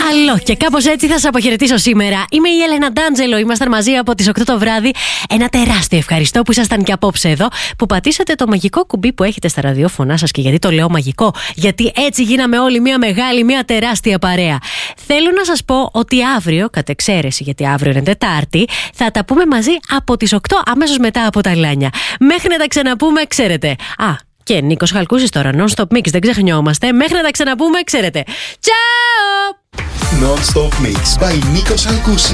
Καλό, και κάπως έτσι θα σας αποχαιρετήσω σήμερα. Είμαι η Έλενα Ντάντζελο, ήμασταν μαζί από τις 8 το βράδυ. Ένα τεράστιο ευχαριστώ που ήσασταν και απόψε εδώ, που πατήσατε το μαγικό κουμπί που έχετε στα ραδιόφωνά σας. Και γιατί το λέω μαγικό? Γιατί έτσι γίναμε όλοι μια μεγάλη, μια τεράστια παρέα. Θέλω να σας πω ότι αύριο, κατ' εξαίρεση, γιατί αύριο είναι Τετάρτη, θα τα πούμε μαζί από τις 8 αμέσως μετά από τα Λάνια. Μέχρι να τα ξαναπούμε, ξέρετε. Και Νίκος Χαλκούσης τώρα, Non-Stop Mix, δεν ξεχνιόμαστε. Μέχρι να τα ξαναπούμε, ξέρετε. Ciao! Non-Stop Mix by Νίκος Χαλκούσης.